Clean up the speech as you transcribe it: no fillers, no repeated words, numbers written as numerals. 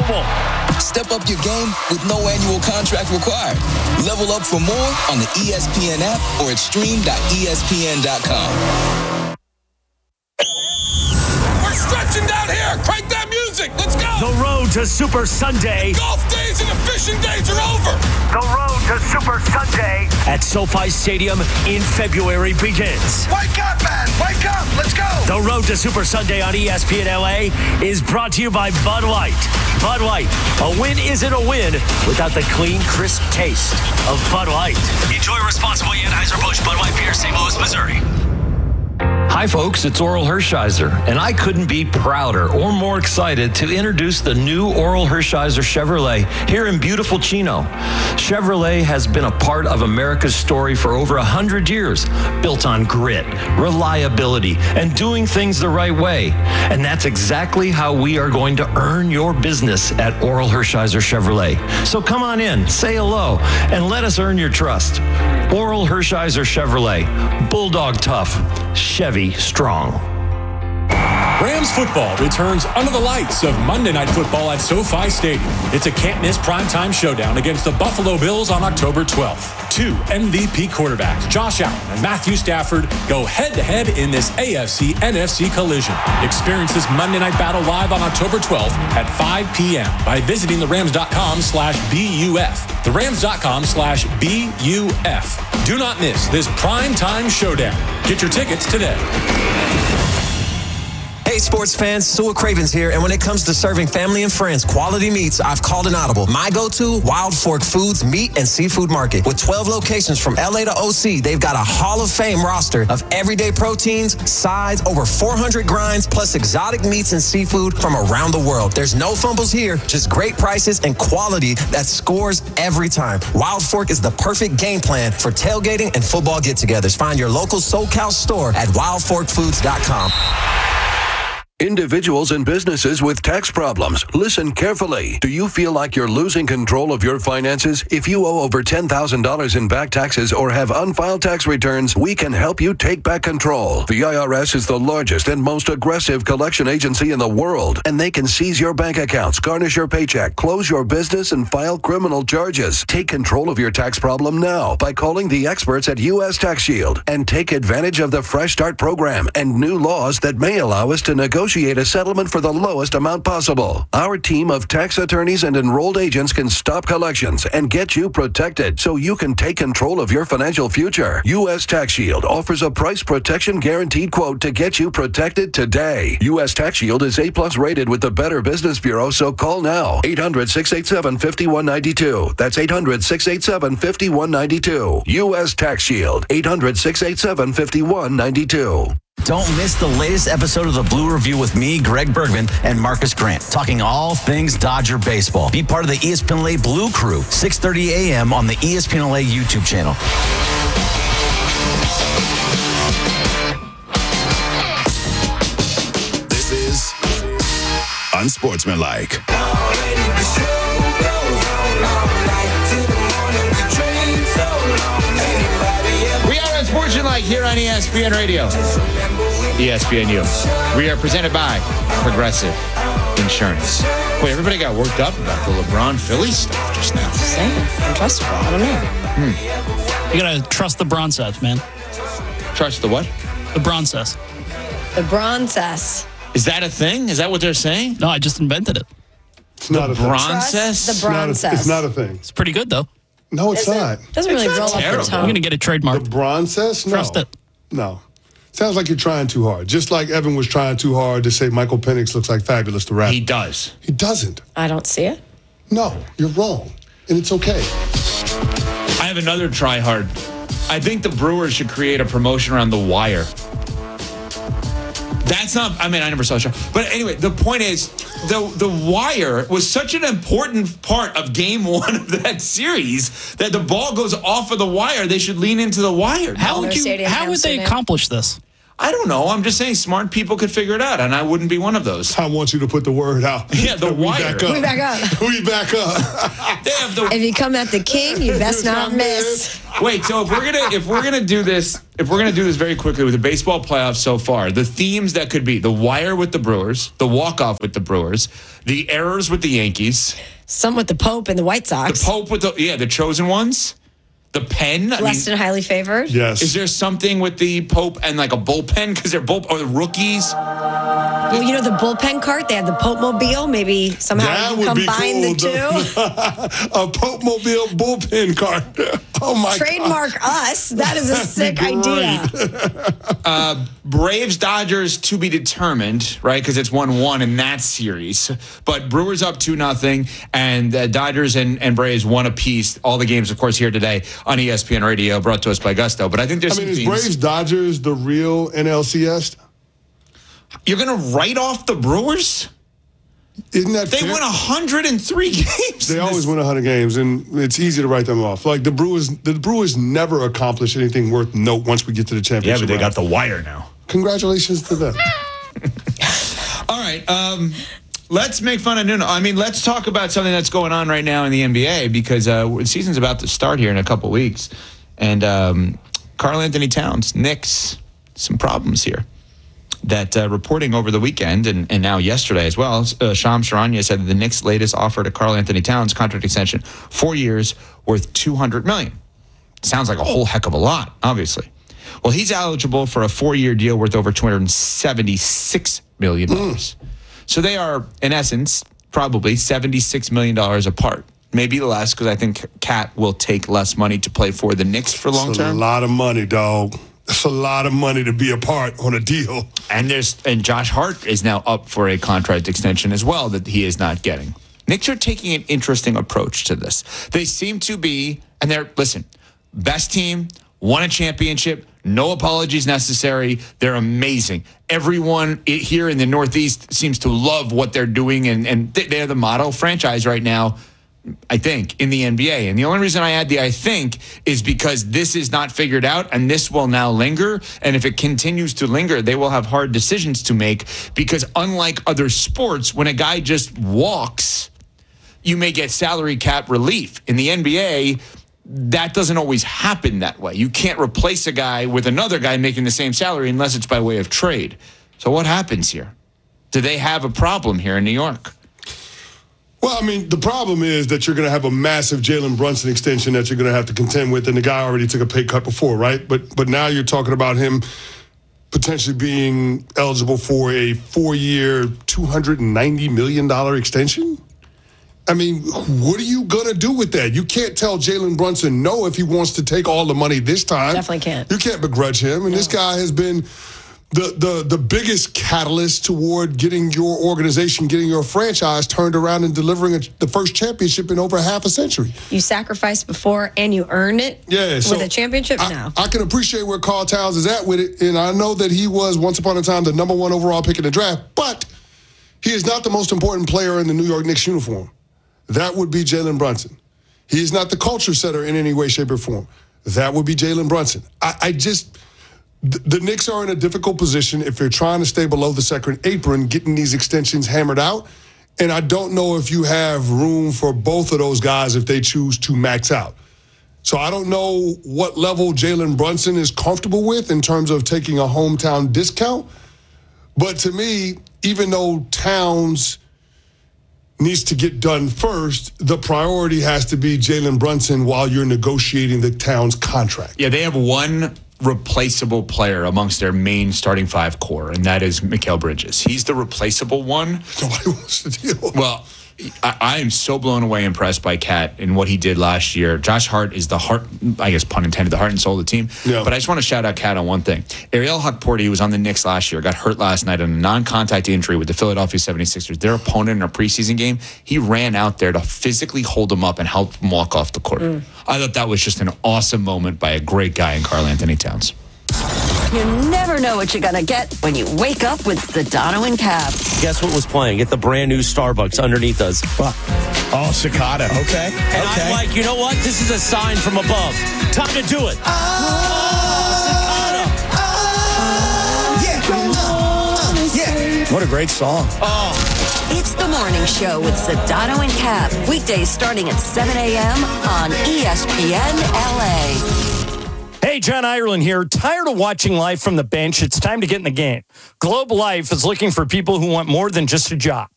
T-Mobile. Step up your game with no annual contract required. Level up for more on the ESPN app or at stream.espn.com. We're stretching down here. Crank that music. Let's go. The road to Super Sunday. The golf days and the fishing days are over. The road to Super Sunday at SoFi Stadium in February begins. Wake up, man. Wake up. Let's go. The road to Super Sunday on ESPN LA is brought to you by Bud Light. Bud Light, a win isn't a win without the clean, crisp taste of Bud Light. Enjoy responsibly. Anheuser-Busch Bud Light Beer, St. Louis, Missouri. Hi, folks. It's Oral Hershiser, and I couldn't be prouder or more excited to introduce the new Oral Hershiser Chevrolet here in beautiful Chino. Chevrolet has been a part of America's story for over 100 years, built on grit, reliability, and doing things the right way. And that's exactly how we are going to earn your business at Oral Hershiser Chevrolet. So come on in, say hello, and let us earn your trust. Oral Hershiser Chevrolet, Bulldog tough, Chevy strong. Rams football returns under the lights of Monday Night Football at SoFi Stadium. It's a can't-miss primetime showdown against the Buffalo Bills on October 12th. Two MVP quarterbacks, Josh Allen and Matthew Stafford, go head-to-head in this AFC-NFC collision. Experience this Monday Night battle live on October 12th at 5 p.m. by visiting therams.com/BUF. therams.com/BUF. Do not miss this primetime showdown. Get your tickets today. Hey, sports fans, Sua Cravens here, and when it comes to serving family and friends quality meats, I've called an audible. My go-to, Wild Fork Foods Meat and Seafood Market. With 12 locations from LA to OC, they've got a Hall of Fame roster of everyday proteins, sides, over 400 grinds, plus exotic meats and seafood from around the world. There's no fumbles here, just great prices and quality that scores every time. Wild Fork is the perfect game plan for tailgating and football get-togethers. Find your local SoCal store at wildforkfoods.com. Individuals and businesses with tax problems, listen carefully. Do you feel like you're losing control of your finances? If you owe over $10,000 in back taxes or have unfiled tax returns, we can help you take back control. The IRS is the largest and most aggressive collection agency in the world, and they can seize your bank accounts, garnish your paycheck, close your business, and file criminal charges. Take control of your tax problem now by calling the experts at U.S. Tax Shield and take advantage of the Fresh Start program and new laws that may allow us to negotiate a settlement for the lowest amount possible. Our team of tax attorneys and enrolled agents can stop collections and get you protected so you can take control of your financial future. U.S. Tax Shield offers a price protection guaranteed quote to get you protected today. U.S. Tax Shield is A+ rated with the Better Business Bureau, so call now. 800-687-5192. That's 800-687-5192. U.S. Tax Shield. 800-687-5192. Don't miss the latest episode of the Blue Review with me, Greg Bergman, and Marcus Grant, talking all things Dodger baseball. Be part of the ESPN LA Blue Crew, 6:30 a.m. on the ESPN LA YouTube channel. This is Unsportsmanlike. We are Unsportsmanlike here on ESPN Radio. ESPNU. We are presented by Progressive Insurance. Boy, everybody got worked up about the LeBron Philly stuff just now. Untrustable. I don't know. You gotta trust the Broncos, man. Trust the what? The Broncos. The Broncos. Is that a thing? Is that what they're saying? No, I just invented it. It's not a thing. Broncos? The Broncos. It's not a thing. It's pretty good, though. No, it's not. Doesn't really roll off the I'm tongue. going to get it trademarked. The Broncos? No. Trust it. No. Sounds like you're trying too hard. Just like Evan was trying too hard to say Michael Penix looks like Fabulous the rapper. He does. He doesn't. I don't see it. No, you're wrong. And it's okay. I have another try hard. I think the Brewers should create a promotion around The Wire. That's not, I mean, I never saw the show. But anyway, the point is, the Wire was such an important part of game one of that series that the ball goes off of the wire. They should lean into the wire. How would they accomplish this? I don't know. I'm just saying smart people could figure it out, and I wouldn't be one of those. I want you to put the word out. Yeah, the Wire. We back up. We back up. They have the, If you come at the king, you best not miss. Wait, so if we're gonna do this very quickly with the baseball playoffs so far, the themes that could be the wire with the Brewers, the walk-off with the Brewers, the errors with the Yankees, some with the Pope and the White Sox, the Pope with the chosen ones. The pen, blessed and highly favored. Yes. Is there something with the Pope and like a bullpen because they're both or the rookies? Well, you know the bullpen cart. They have the Pope Mobile. Maybe somehow you can combine the two. A Pope Mobile bullpen cart. Oh my! Trademark us. That is a sick idea. Braves Dodgers to be determined, right? Because it's 1-1 in that series. But Brewers up 2-0, and Dodgers and Braves 1 apiece. All the games, of course, here today on ESPN Radio, brought to us by Gusto. But I think there's is Braves Dodgers the real NLCS? You're going to write off the Brewers? Isn't that they fair? win 103 games. They always win 100 games, and it's easy to write them off. Like the Brewers never accomplish anything worth note once we get to the championship. Yeah, but they round. got the wire now. Congratulations to them. All right, let's make fun of Nuno. I mean, let's talk about something that's going on right now in the NBA because the season's about to start here in a couple weeks, and Karl Anthony Towns, Knicks, some problems here. That reporting over the weekend and now yesterday as well, Shams Charania said that the Knicks' latest offer to Karl Anthony Towns contract extension, 4 years, worth $200 million. Sounds like a whole heck of a lot, obviously. Well, he's eligible for a 4-year deal worth over $276 million. So they are, in essence, probably $76 million apart. Maybe less because I think Cat will take less money to play for the Knicks for long term. That's a lot of money, dog. That's a lot of money to be a part on a deal. And Josh Hart is now up for a contract extension as well that he is not getting. Knicks are taking an interesting approach to this. They seem to be, and listen, best team, won a championship, no apologies necessary. They're amazing. Everyone here in the Northeast seems to love what they're doing, and they're the model franchise right now, I think, in the NBA. And the only reason I add the I think is because this is not figured out and this will now linger. And if it continues to linger, they will have hard decisions to make because unlike other sports, when a guy just walks, you may get salary cap relief. In the NBA, that doesn't always happen that way. You can't replace a guy with another guy making the same salary unless it's by way of trade. So what happens here? Do they have a problem here in New York? Well, I mean, the problem is that you're going to have a massive Jalen Brunson extension that you're going to have to contend with, and the guy already took a pay cut before, right? But now you're talking about him potentially being eligible for a 4-year, $290 million extension? I mean, what are you going to do with that? You can't tell Jalen Brunson no if he wants to take all the money this time. Definitely can't. You can't begrudge him, and this guy has been the biggest catalyst toward getting your organization, getting your franchise turned around and delivering the first championship in over half a century. You sacrificed before and you earned it with a championship now. I can appreciate where Karl Towns is at with it, and I know that he was once upon a time the number 1 overall pick in the draft, but he is not the most important player in the New York Knicks uniform. That would be Jalen Brunson. He is not the culture setter in any way, shape, or form. That would be Jalen Brunson. The Knicks are in a difficult position if they're trying to stay below the second apron, getting these extensions hammered out. And I don't know if you have room for both of those guys if they choose to max out. So I don't know what level Jalen Brunson is comfortable with in terms of taking a hometown discount. But to me, even though Towns needs to get done first, the priority has to be Jalen Brunson while you're negotiating the Towns contract. Yeah, they have one replaceable player amongst their main starting 5 core, and that is Mikal Bridges. He's the replaceable one. Nobody wants to deal with. Well, I am so blown away impressed by Cat and what he did last year. Josh Hart is the heart, I guess pun intended, the heart and soul of the team. Yeah. But I just want to shout out Cat on one thing. Ariel Hukporti, who was on the Knicks last year, got hurt last night on a non-contact injury with the Philadelphia 76ers. Their opponent in a preseason game, he ran out there to physically hold him up and help him walk off the court. I thought that was just an awesome moment by a great guy in Karl Anthony Towns. You never know what you're going to get when you wake up with Sedano and Cap. Guess what was playing? Get the brand new Starbucks underneath us. Oh, Cicada. Okay. And I'm like, you know what? This is a sign from above. Time to do it. Yeah. What a great song. It's It's the morning show with Sedano and Cap. Weekdays starting at 7 a.m. on ESPN LA. Hey, John Ireland here. Tired of watching life from the bench? It's time to get in the game. Globe Life is looking for people who want more than just a job.